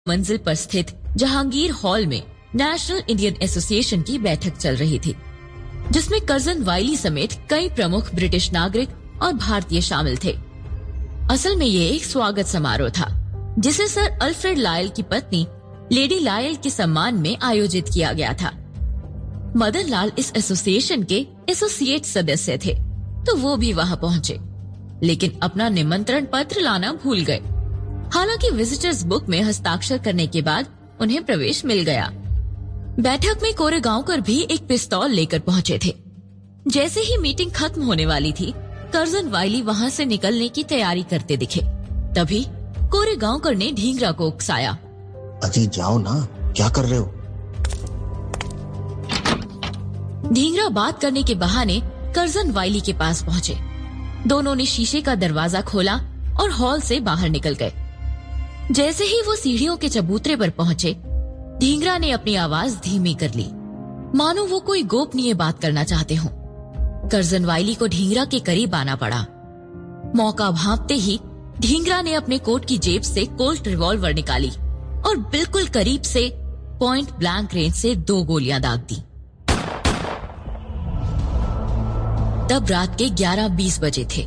मंजिल पर स्थित जहांगीर हॉल में नेशनल इंडियन एसोसिएशन की बैठक चल रही थी, जिसमें कर्जन वाइली समेत कई प्रमुख ब्रिटिश नागरिक और भारतीय शामिल थे। असल में ये एक स्वागत समारोह था, जिसे सर अल्फ्रेड लायल की पत्नी लेडी लायल के सम्मान में आयोजित किया गया था। मदन लाल इस एसोसिएशन के एसोसिएट सदस्य थे, तो वो भी वहां पहुंचे, लेकिन अपना निमंत्रण पत्र लाना भूल गए। हालांकि विजिटर्स बुक में हस्ताक्षर करने के बाद उन्हें प्रवेश मिल गया। बैठक में कोरेगांवकर भी एक पिस्तौल लेकर पहुंचे थे। जैसे ही मीटिंग खत्म होने वाली थी, कर्जन वाइली वहां से निकलने की तैयारी करते दिखे। तभी कोरेगांवकर ने ढींगरा को उकसाया। अजी जाओ ना, क्या कर रहे हो? ढींगरा बात करने के बहाने कर्जन वाइली के पास पहुंचे। दोनों ने शीशे का दरवाजा खोला और हॉल से बाहर निकल गए। जैसे ही वो सीढ़ियों के चबूतरे पर पहुंचे, ढींगरा ने अपनी आवाज धीमी कर ली, मानो वो कोई गोपनीय बात करना चाहते हों। कर्जन वाइली को ढींगरा के करीब आना पड़ा। मौका भांपते ही ढींगरा ने अपने कोट की जेब से कोल्ट रिवॉल्वर निकाली और बिल्कुल करीब से पॉइंट ब्लैंक रेंज से 2 गोलियां दाग दी। तब रात के 11:20 बजे थे।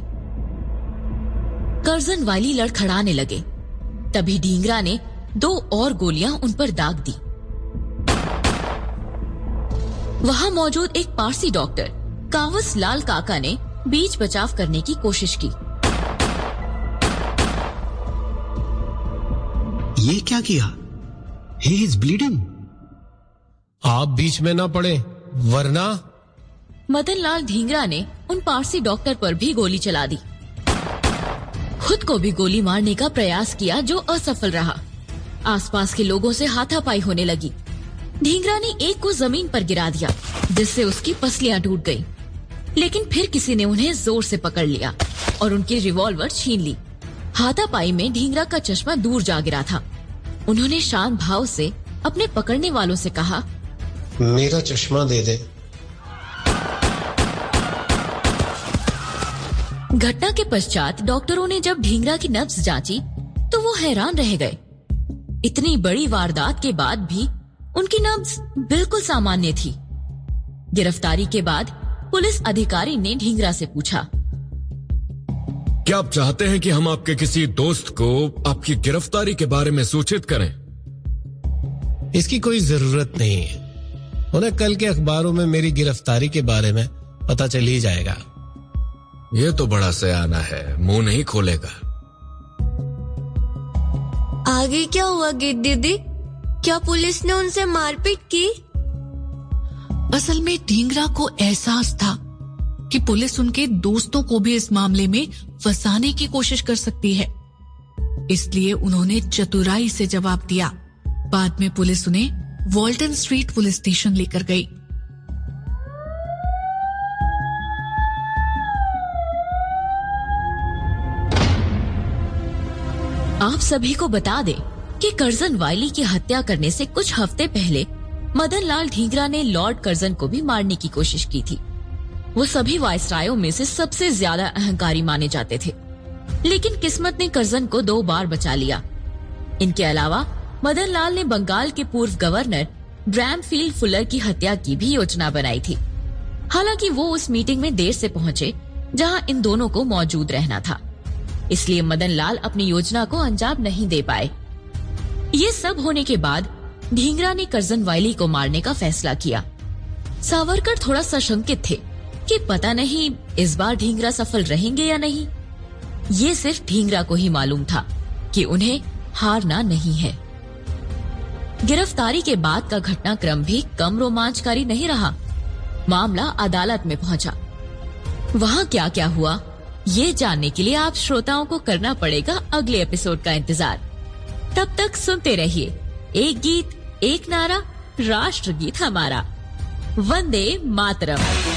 कर्जन वाइली लड़खड़ाने लगे। तभी ढींगरा ने 2 और गोलियां उन पर दाग दी। वहां मौजूद एक पारसी डॉक्टर कावस लाल काका ने बीच बचाव करने की कोशिश की। ये क्या किया? He is bleeding. आप बीच में ना पड़े, वरना। मदन लाल ढींगरा ने उन पारसी डॉक्टर पर भी गोली चला दी। खुद को भी गोली मारने का प्रयास किया, जो असफल रहा। आसपास के लोगों से हाथापाई होने लगी। ढींगरा ने एक को जमीन पर गिरा दिया, जिससे उसकी पसलियां टूट गईं। लेकिन फिर किसी ने उन्हें जोर से पकड़ लिया और उनकी रिवॉल्वर छीन ली। हाथापाई में ढींगरा का चश्मा दूर जा गिरा था। उन्होंने शांत भाव से अपने पकड़ने वालों से कहा, मेरा चश्मा दे दे। घटना के पश्चात डॉक्टरों ने जब ढींगरा की नब्ज जांची, तो वो हैरान रह गए। इतनी बड़ी वारदात के बाद भी उनकी नब्ज बिल्कुल सामान्य थी। गिरफ्तारी के बाद पुलिस अधिकारी ने ढींगरा से पूछा, क्या आप चाहते हैं कि हम आपके किसी दोस्त को आपकी गिरफ्तारी के बारे में सूचित करें? इसकी कोई जरूरत नहीं है। उन्हें कल के अखबारों में मेरी गिरफ्तारी के बारे में पता चल ही जाएगा। ये तो बड़ा सयाना है, मुंह नहीं खोलेगा। आगे क्या हुआ दीदी? क्या पुलिस ने उनसे मारपीट की? असल में ढींगरा को एहसास था कि पुलिस उनके दोस्तों को भी इस मामले में फंसाने की कोशिश कर सकती है, इसलिए उन्होंने चतुराई से जवाब दिया। बाद में पुलिस उन्हें वॉल्टन स्ट्रीट पुलिस स्टेशन लेकर गई। आप सभी को बता दें कि कर्जन वाइली की हत्या करने से कुछ हफ्ते पहले मदन लाल ढींगरा ने लॉर्ड कर्जन को भी मारने की कोशिश की थी। वो सभी वायसरायों में से सबसे ज्यादा अहंकारी माने जाते थे, लेकिन किस्मत ने कर्जन को 2 बार बचा लिया। इनके अलावा मदन लाल ने बंगाल के पूर्व गवर्नर ब्रैमफील्ड फुलर की हत्या की भी योजना बनाई थी। हालांकि वो उस मीटिंग में देर से पहुंचे, जहां इन दोनों को मौजूद रहना था, इसलिए मदन लाल अपनी योजना को अंजाम नहीं दे पाए। ये सब होने के बाद ढींगरा ने कर्जन वाइली को मारने का फैसला किया। सावरकर थोड़ा सशंकित थे कि पता नहीं इस बार ढींगरा सफल रहेंगे या नहीं। ये सिर्फ ढींगरा को ही मालूम था कि उन्हें हारना नहीं है। गिरफ्तारी के बाद का घटनाक्रम भी कम रोमांचकारी नहीं रहा। मामला अदालत में पहुंचा। वहां क्या क्या हुआ, ये जानने के लिए आप श्रोताओं को करना पड़ेगा अगले एपिसोड का इंतजार। तब तक सुनते रहिए एक गीत एक नारा, राष्ट्रगीत हमारा। वंदे मातरम।